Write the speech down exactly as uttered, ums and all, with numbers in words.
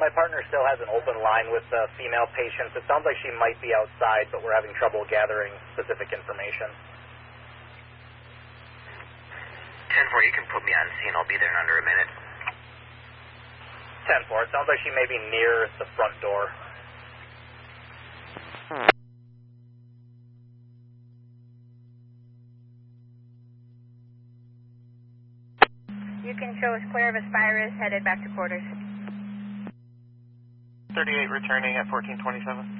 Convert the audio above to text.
my partner still has an open line with uh, female patients. It sounds like she might be outside, but we're having trouble gathering specific information. ten four, you can put me on scene. I'll be there in under a minute. ten four, it sounds like she may be near the front door. You can show us clear of Aspirus, headed back to quarters. thirty-eight returning at fourteen twenty-seven.